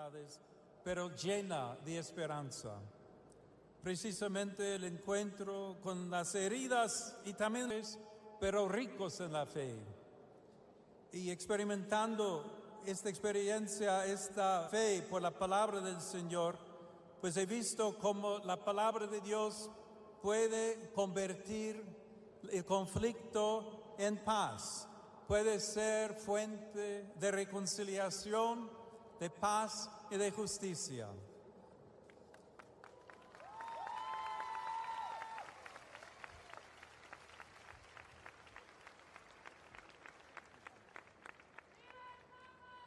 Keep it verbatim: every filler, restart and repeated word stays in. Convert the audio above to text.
dificultades, pero llena de esperanza. Precisamente el encuentro con las heridas y también, pero ricos en la fe. Y experimentando esta experiencia, esta fe por la palabra del Señor, pues he visto cómo la palabra de Dios puede convertir el conflicto en paz, puede ser fuente de reconciliación, de paz y de justicia.